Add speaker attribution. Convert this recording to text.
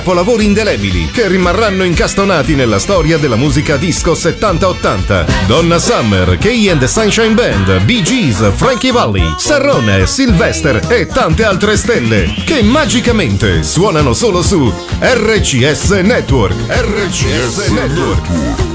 Speaker 1: Capolavori indelebili che rimarranno incastonati nella storia della musica disco 70-80. Donna Summer, Kay and the Sunshine Band, Bee Gees, Frankie Valli, Sarrone, Sylvester e tante altre stelle che magicamente suonano solo su RCS Network. RCS Network.